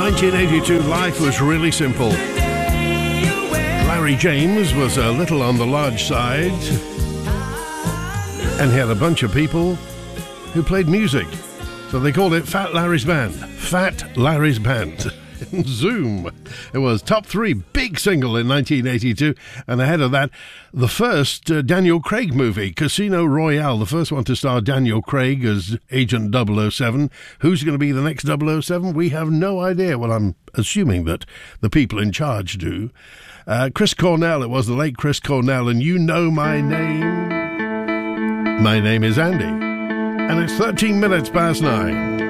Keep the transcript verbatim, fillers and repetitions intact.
nineteen eighty-two, life was really simple. Larry James was a little on the large side, and he had a bunch of people who played music. So they called it Fat Larry's Band. Fat Larry's Band. Zoom. It was top three, big single in nineteen eighty-two, and ahead of that, the first uh, Daniel Craig movie, Casino Royale, the first one to star Daniel Craig as Agent double oh seven. Who's going to be the next double oh seven? We have no idea. Well, I'm assuming that the people in charge do. Uh, Chris Cornell, it was the late Chris Cornell, and You Know My Name. My name is Andy, and it's thirteen minutes past nine.